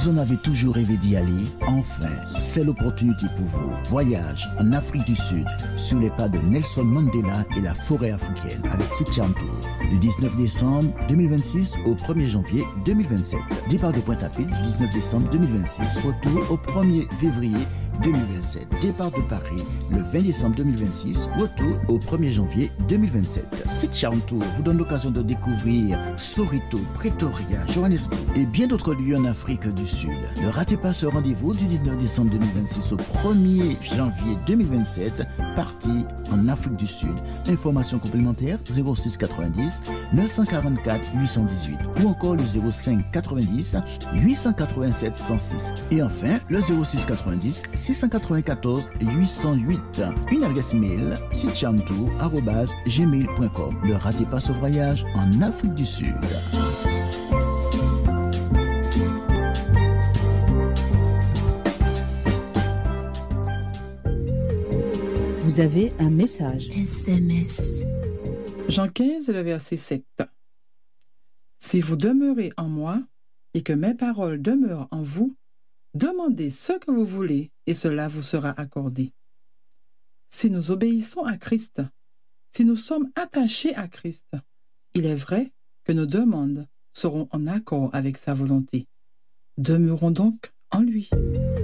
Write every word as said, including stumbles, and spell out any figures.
Vous en avez toujours rêvé d'y aller? Enfin, c'est l'opportunité pour vous. Voyage en Afrique du Sud, sous les pas de Nelson Mandela et la forêt africaine, avec Sitchan Tour. Du dix-neuf décembre deux mille vingt-six au premier janvier deux mille vingt-sept. Départ de Pointe-à-Pitre du dix-neuf décembre deux mille vingt-six. Retour au premier février deux mille vingt-sept. Départ de Paris le vingt décembre deux mille vingt-six. Retour au premier janvier deux mille vingt-sept. Sitchan Tour vous donne l'occasion de découvrir Sorito, Pretoria, Johannesburg et bien d'autres lieux en Afrique du Sud. Ne ratez pas ce rendez-vous du dix-neuf décembre deux mille vingt-six au premier janvier deux mille vingt-sept. Partie en Afrique du Sud. Informations complémentaires zéro six quatre-vingt-dix neuf cent quarante-quatre huit cent dix-huit ou encore le zéro cinq quatre-vingt-dix huit cent quatre-vingt-sept cent six. Et enfin le zéro six quatre-vingt-dix six cent quatre-vingt-quatorze huit cent huit. Une adresse mail sitchantour arobase gmail point com. Ne ratez pas ce voyage en Afrique du Sud. Vous avez un message. S M S. Jean quinze, le verset sept. Si vous demeurez en moi et que mes paroles demeurent en vous, demandez ce que vous voulez et cela vous sera accordé. Si nous obéissons à Christ, si nous sommes attachés à Christ, il est vrai que nos demandes seront en accord avec sa volonté. Demeurons donc en lui.